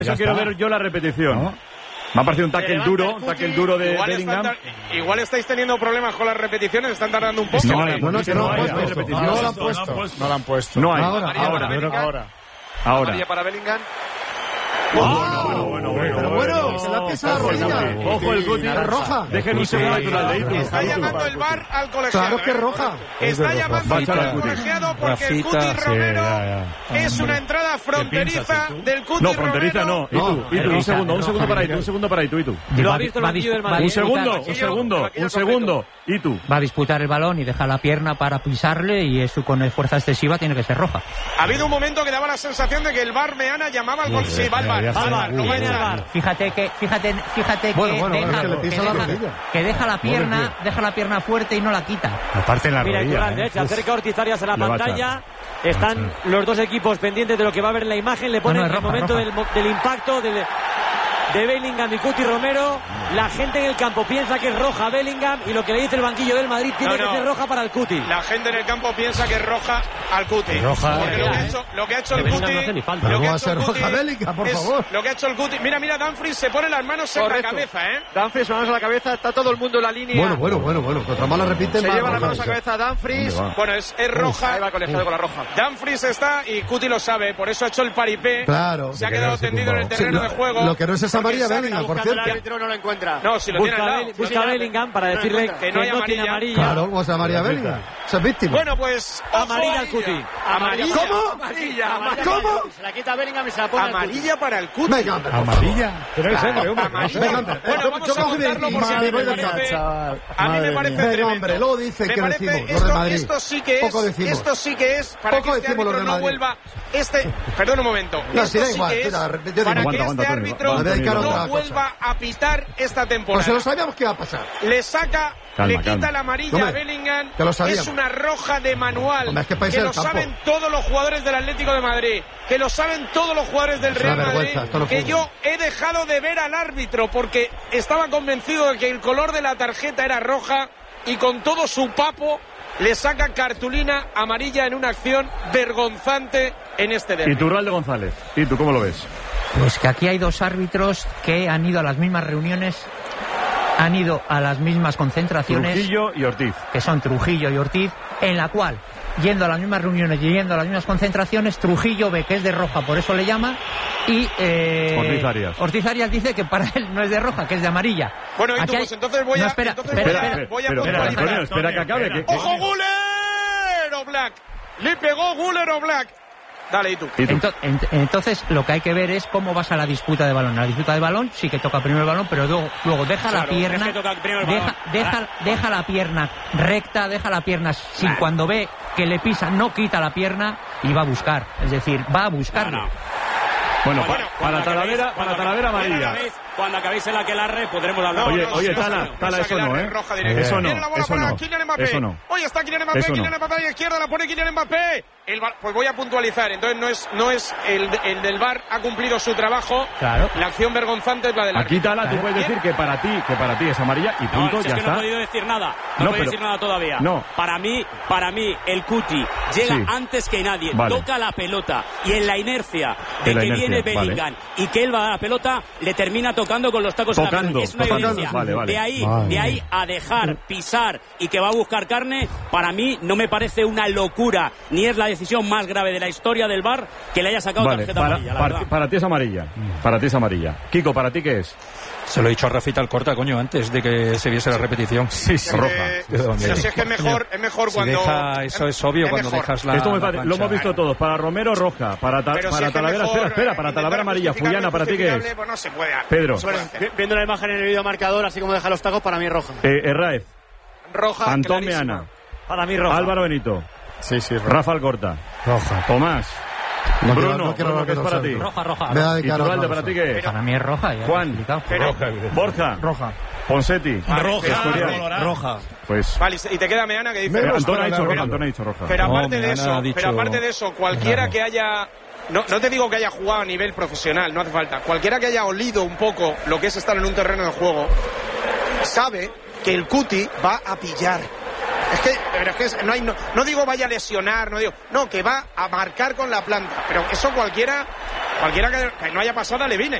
Eso quiero ver yo la repetición. ¿No? Me ha parecido un tackle duro de Bellingham. Igual estáis teniendo problemas con las repeticiones, están tardando un poco. No la han puesto. No hay. Ahora. Amarilla para Bellingham. Bueno, se la pisa la rodilla. Ojo el Guti. Roja. Dejen un segundo natural de Itu. Está llamando el VAR al colegiado. Claro que es roja. Está llamando al colegiado porque el Cuti Romero es una entrada fronteriza del Cuti Romero. No, fronteriza no. Itu, un segundo para Itu. Lo ha visto el banquillo del Madrid. Un segundo. Itu. Va a disputar el balón y deja la pierna para pisarle y eso con fuerza excesiva tiene que ser roja. Ha habido un momento que daba la sensación de que el VAR Meana llamaba al gol. Sí, va el VAR. Fíjate que deja la pierna fuerte y no la quita. Aparte en la rodilla. Mira, se acerca Ortiz Arias a la pantalla. Están los dos equipos pendientes de lo que va a ver en la imagen. Le ponen el momento del impacto de Bellingham y Cuti Romero. La gente en el campo piensa que es roja Bellingham y lo que le dice el banquillo del Madrid tiene que ser roja para el Cuti. La gente en el campo piensa que es roja al Cuti. Porque lo que ha hecho el Cuti, lo que ha hecho el Cuti, mira, Dumfries se pone las manos en la cabeza, Dumfries, manos a la cabeza, está todo el mundo en la línea. Bueno, contra más la repiten. Se lleva las manos a la cabeza Dumfries. Bueno, es roja. Ahí va colegiado con la roja. Dumfries está y Cuti lo sabe, por eso ha hecho el paripé. Claro. Se ha quedado tendido en el terreno de juego. Lo que no es esa María Bellingham, por cierto. El árbitro no lo encuentra. No, si lo tiene al lado. Busca a Bellingham para decirle que no tiene amarilla. Claro, como se María Bellingham. Se es víctima. Bueno, pues amarilla al Cuti. ¿Amarilla? ¿Cómo? ¿Cómo? Se la quita Bellingham y se la pone amarilla para el Cuti. Venga, hombre. Amarilla. Pero es hombre. Bueno, vamos a contarlo porque a mí me parece tremendo. Hombre, luego dice que decimos los de Madrid. Esto sí que es para que este árbitro no vuelva. Perdón un momento. Esto sí que es para que este árbitro no vuelva a pitar esta temporada. Pues se lo sabíamos que iba a pasar. Le quita la amarilla a Bellingham. Es una roja de manual. Que lo saben todos los jugadores del Atlético de Madrid. Que lo saben todos los jugadores del Real Madrid. Que yo he dejado de ver al árbitro porque estaba convencido de que el color de la tarjeta era roja y con todo su papo le saca cartulina amarilla en una acción vergonzante en este derbi. ¿Y tú, Ralde González? ¿Y tú cómo lo ves? Pues que aquí hay dos árbitros que han ido a las mismas reuniones, han ido a las mismas concentraciones. Trujillo y Ortiz. Que son Trujillo y Ortiz, en la cual, yendo a las mismas reuniones y yendo a las mismas concentraciones, Trujillo ve que es de roja, por eso le llama, y Ortiz Arias dice que para él no es de roja, que es de amarilla. Bueno, y tú, pues entonces voy a puntualizar. Espera que acabe. ¡Ojo, Guller o Black! Le pegó Guller o Black. Dale, ¿y tú? Entonces, lo que hay que ver es cómo vas a la disputa de balón. La disputa de balón sí que toca primero el balón, pero luego deja la pierna, deja la pierna recta, deja la pierna sin cuando ve que le pisa, no quita la pierna y va a buscar. Es decir, va a buscarlo. Bueno, para Talavera amarilla. Cuando acabéis el aquelarre podremos hablar. Oye, Tala, eso no, ¿eh? Eso no. Oye, está Kylian Mbappé, Kylian Mbappé a la izquierda, la pone Kylian Mbappé. Pues voy a puntualizar. Entonces no es el del VAR ha cumplido su trabajo. Claro. La acción vergonzante es la del árbitro. Aquí, Tala, tú puedes decir que para ti es amarilla y punto, ya está. No he podido decir nada. No he podido decir nada todavía. No. Para mí, el Cuti llega antes que nadie. Vale. Toca la pelota y en la inercia de que viene Bellingham y que él va a la pelota, le termina tocando con los tacos en la mano. Es una evidencia. De ahí a dejar pisar y que va a buscar carne, para mí no me parece una locura, ni es la decisión más grave de la historia del VAR que le haya sacado tarjeta amarilla. Para ti es amarilla. Para ti es amarilla. Kiko, ¿para ti qué es? Se lo he dicho a Rafita Alcorta, coño, antes de que se viese la repetición. Sí, roja. Pero si es que es mejor cuando... Eso es obvio cuando dejas la... Esto es muy fácil, lo hemos visto todos. Para Romero, roja. Para Talavera, espera, para Talavera amarilla. Fullana, ¿para ti qué es? Pues no se puede. Pedro. Viendo la imagen en el video marcador, así como deja los tacos, para mí es roja. Herráez. Roja, Antón Meana. Para mí roja. Álvaro Benito. Sí, Rafa Alcorta. Roja. Tomás. Bruno, ¿qué es para ti? Roja. ¿Y Turralde, para ti qué es? Para mí es roja. Juan. Borja. Roja. Ponsetti. Roja. Pues. Vale, y te queda Meana que dice. Antón ha dicho roja. Pero aparte de eso, cualquiera que haya. No te digo que haya jugado a nivel profesional, no hace falta. Cualquiera que haya olido un poco lo que es estar en un terreno de juego sabe que el Cuti va a pillar. Es que no digo vaya a lesionar, no, que va a marcar con la planta. Pero eso cualquiera Cualquiera que no haya pasada le viene.